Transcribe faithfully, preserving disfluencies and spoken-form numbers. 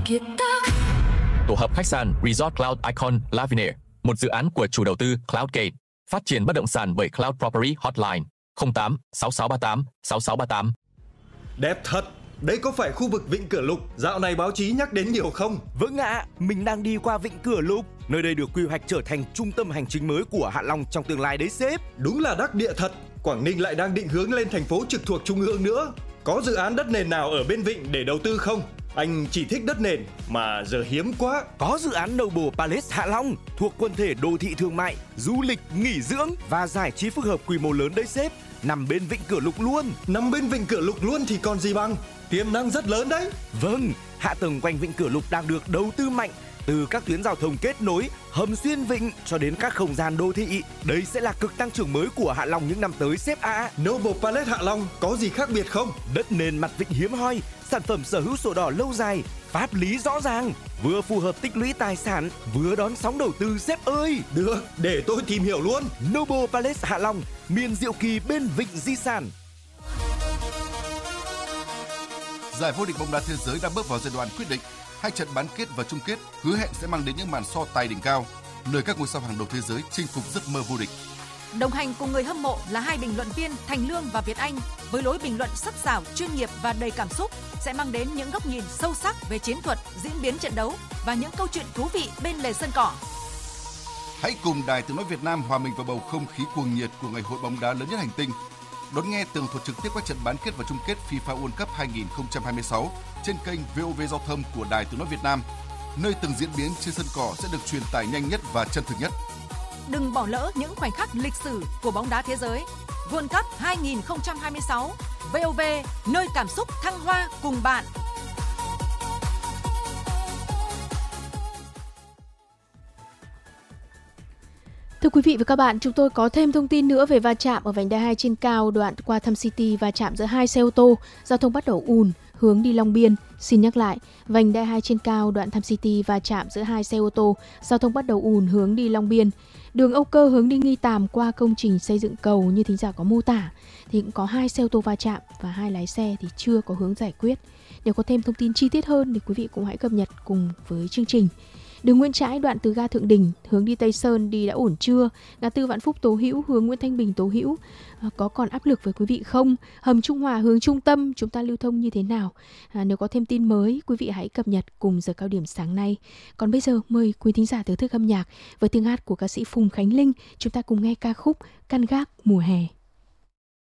Tổ hợp khách sạn Resort Cloud Icon Lavinia, một dự án của chủ đầu tư Cloudgate, phát triển bất động sản bởi Cloud Property Hotline không tám sáu sáu ba tám sáu sáu ba tám. Đẹp thật. Đấy có phải khu vực Vịnh Cửa Lục dạo này báo chí nhắc đến nhiều không? Vâng ạ, à, mình đang đi qua Vịnh Cửa Lục. Nơi đây được quy hoạch trở thành trung tâm hành chính mới của Hạ Long trong tương lai đấy sếp. Đúng là đắc địa thật. Quảng Ninh lại đang định hướng lên thành phố trực thuộc trung ương nữa. Có dự án đất nền nào ở bên Vịnh để đầu tư không? Anh chỉ thích đất nền mà giờ hiếm quá. Có dự án Noble Palace Hạ Long thuộc quần thể đô thị thương mại, du lịch, nghỉ dưỡng và giải trí phức hợp quy mô lớn đấy sếp. Nằm bên Vịnh Cửa Lục luôn. Nằm bên Vịnh Cửa Lục luôn thì còn gì bằng. Tiềm năng rất lớn đấy. Vâng, hạ tầng quanh Vịnh Cửa Lục đang được đầu tư mạnh, từ các tuyến giao thông kết nối, hầm xuyên vịnh cho đến các không gian đô thị. Đây sẽ là cực tăng trưởng mới của Hạ Long những năm tới sếp ạ. À. Noble Palace Hạ Long có gì khác biệt không? Đất nền mặt vịnh hiếm hoi, sản phẩm sở hữu sổ đỏ lâu dài, pháp lý rõ ràng, vừa phù hợp tích lũy tài sản, vừa đón sóng đầu tư sếp ơi. Được, để tôi tìm hiểu luôn. Noble Palace Hạ Long, miền diệu kỳ bên vịnh di sản. Giải vô địch bóng đá thế giới đang bước vào giai đoạn quyết định. Hai trận bán kết và chung kết hứa hẹn sẽ mang đến những màn so tài đỉnh cao, nơi các ngôi sao hàng đầu thế giới chinh phục giấc mơ vô địch. Đồng hành cùng người hâm mộ là hai bình luận viên Thành Lương và Việt Anh với lối bình luận sắc sảo, chuyên nghiệp và đầy cảm xúc sẽ mang đến những góc nhìn sâu sắc về chiến thuật, diễn biến trận đấu và những câu chuyện thú vị bên lề sân cỏ. Hãy cùng Đài Tiếng nói Việt Nam hòa mình vào bầu không khí cuồng nhiệt của ngày hội bóng đá lớn nhất hành tinh. Đón nghe tường thuật trực tiếp các trận bán kết và chung kết FIFA World Cup hai không hai sáu trên kênh vê o vê Giao thông của Đài Tiếng nói Việt Nam, nơi từng diễn biến trên sân cỏ sẽ được truyền tải nhanh nhất và chân thực nhất. Đừng bỏ lỡ những khoảnh khắc lịch sử của bóng đá thế giới. World Cup hai không hai sáu, vê o vê, nơi cảm xúc thăng hoa cùng bạn. Thưa quý vị và các bạn, chúng tôi có thêm thông tin nữa về va chạm ở vành đai hai trên cao đoạn qua Tham City, va chạm giữa hai xe ô tô, giao thông bắt đầu ùn hướng đi Long Biên. Xin nhắc lại, vành đai hai trên cao đoạn Tham City va chạm giữa hai xe ô tô, giao thông bắt đầu ùn hướng đi Long Biên. Đường Âu Cơ hướng đi Nghi Tàm qua công trình xây dựng cầu như thính giả có mô tả thì cũng có hai xe ô tô va chạm và hai lái xe thì chưa có hướng giải quyết. Nếu có thêm thông tin chi tiết hơn thì quý vị cũng hãy cập nhật cùng với chương trình. Đường Nguyễn Trãi đoạn từ ga Thượng Đình hướng đi Tây Sơn đi đã ổn chưa? Ngã tư Vạn Phúc Tố Hữu hướng Nguyễn Thanh Bình Tố Hữu à, có còn áp lực với quý vị không? Hầm Trung Hòa hướng trung tâm chúng ta lưu thông như thế nào? À, nếu có thêm tin mới, quý vị hãy cập nhật cùng giờ cao điểm sáng nay. Còn bây giờ mời quý thính giả thưởng thức âm nhạc với tiếng hát của ca sĩ Phùng Khánh Linh. Chúng ta cùng nghe ca khúc Căn Gác Mùa Hè.